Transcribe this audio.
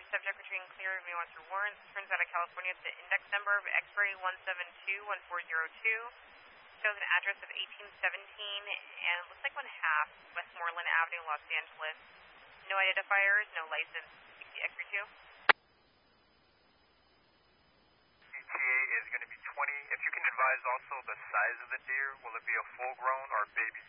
subject between clear and V1 through warrants. Turns out of California, the index number of X-ray 1721402. Shows an address of 1817 and looks like 1/2 Westmoreland Avenue, Los Angeles. No identifiers, no license. X-ray 2. ETA is going to be 20. If you can advise also the size of the deer, will it be a full-grown or a baby